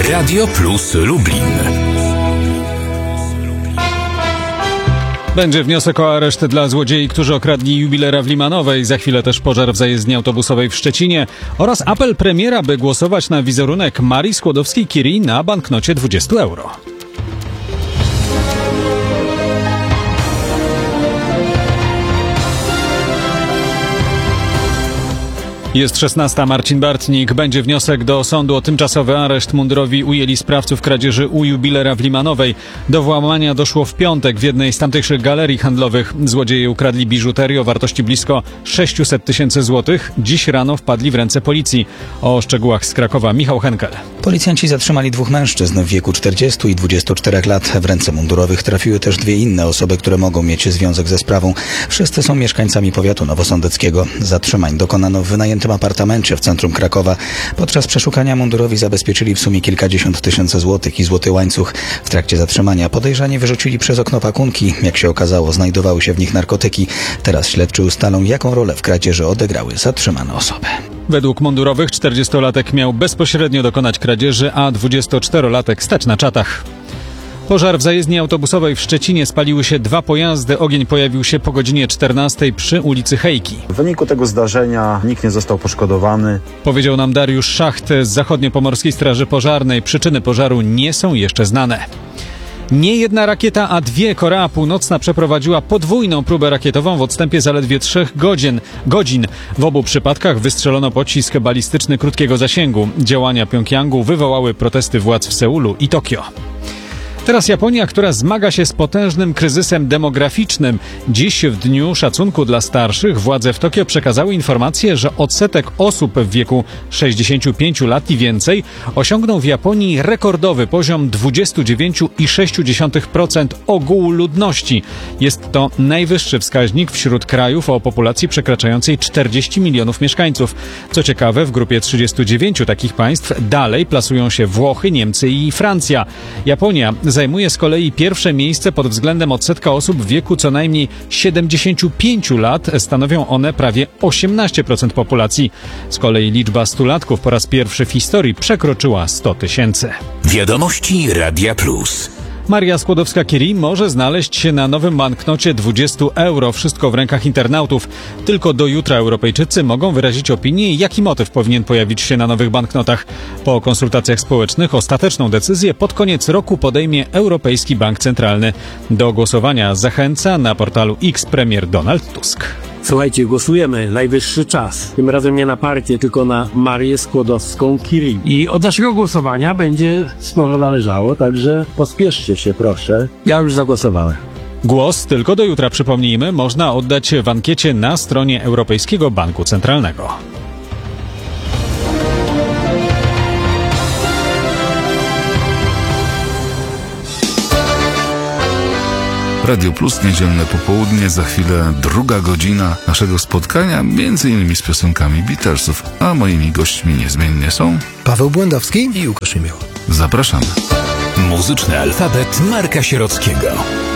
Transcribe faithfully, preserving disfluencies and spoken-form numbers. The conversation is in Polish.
Radio Plus Lublin. Będzie wniosek o areszt dla złodziei, którzy okradli jubilera w Limanowej. Za chwilę też pożar w zajezdni autobusowej w Szczecinie oraz apel premiera, by głosować na wizerunek Marii Skłodowskiej-Curie na banknocie dwadzieścia euro. Jest szesnasta. Marcin Bartnik. Będzie wniosek do sądu o tymczasowy areszt. Mundurowi ujęli sprawców kradzieży u jubilera w Limanowej. Do włamania doszło w piątek w jednej z tamtejszych galerii handlowych. Złodzieje ukradli biżuterię o wartości blisko sześćset tysięcy złotych. Dziś rano wpadli w ręce policji. O szczegółach z Krakowa Michał Henkel. Policjanci zatrzymali dwóch mężczyzn w wieku czterdziestu i dwudziestu czterech lat. W ręce mundurowych trafiły też dwie inne osoby, które mogą mieć związek ze sprawą. Wszyscy są mieszkańcami powiatu nowosądeckiego. Zatrzymań dokonano w wynajętym apartamencie w centrum Krakowa. Podczas przeszukania mundurowi zabezpieczyli w sumie kilkadziesiąt tysięcy złotych i złoty łańcuch. W trakcie zatrzymania podejrzani wyrzucili przez okno pakunki. Jak się okazało, znajdowały się w nich narkotyki. Teraz śledczy ustalą, jaką rolę w kradzieży odegrały zatrzymane osoby. Według mundurowych czterdziestolatek miał bezpośrednio dokonać kradzieży, a dwudziestoczterolatek stać na czatach. Pożar w zajezdni autobusowej w Szczecinie. Spaliły się dwa pojazdy. Ogień pojawił się po godzinie czternastej przy ulicy Hejki. W wyniku tego zdarzenia nikt nie został poszkodowany. Powiedział nam Dariusz Szacht z Zachodniopomorskiej Straży Pożarnej. Przyczyny pożaru nie są jeszcze znane. Nie jedna rakieta, a dwie. Korea Północna przeprowadziła podwójną próbę rakietową w odstępie zaledwie trzech godzin. godzin. W obu przypadkach wystrzelono pocisk balistyczny krótkiego zasięgu. Działania Pjongjangu wywołały protesty władz w Seulu i Tokio. Teraz Japonia, która zmaga się z potężnym kryzysem demograficznym. Dziś, w Dniu Szacunku dla Starszych, władze w Tokio przekazały informację, że odsetek osób w wieku sześćdziesięciu pięciu lat i więcej osiągnął w Japonii rekordowy poziom dwadzieścia dziewięć przecinek sześć procent ogółu ludności. Jest to najwyższy wskaźnik wśród krajów o populacji przekraczającej czterdzieści milionów mieszkańców. Co ciekawe, w grupie trzydziestu dziewięciu takich państw dalej plasują się Włochy, Niemcy i Francja. Japonia zajmuje z kolei pierwsze miejsce pod względem odsetka osób w wieku co najmniej siedemdziesięciu pięciu lat. Stanowią one prawie osiemnaście procent populacji. Z kolei liczba stulatków po raz pierwszy w historii przekroczyła sto tysięcy. Wiadomości Radia Plus. Maria Skłodowska-Curie może znaleźć się na nowym banknocie dwadzieścia euro. Wszystko w rękach internautów. Tylko do jutra Europejczycy mogą wyrazić opinię, jaki motyw powinien pojawić się na nowych banknotach. Po konsultacjach społecznych ostateczną decyzję pod koniec roku podejmie Europejski Bank Centralny. Do głosowania zachęca na portalu X premier Donald Tusk. Słuchajcie, głosujemy. Najwyższy czas. Tym razem nie na partię, tylko na Marię Skłodowską-Curie. I od naszego głosowania będzie sporo należało, także pospieszcie się, proszę. Ja już zagłosowałem. Głos tylko do jutra, przypomnijmy, można oddać w ankiecie na stronie Europejskiego Banku Centralnego. Radio Plus, niedzielne popołudnie, za chwilę druga godzina naszego spotkania, między innymi z piosenkami Beatlesów, a moimi gośćmi niezmiennie są Paweł Błędowski i Łukasz Imieł. Zapraszamy. Muzyczny alfabet Marka Sierockiego.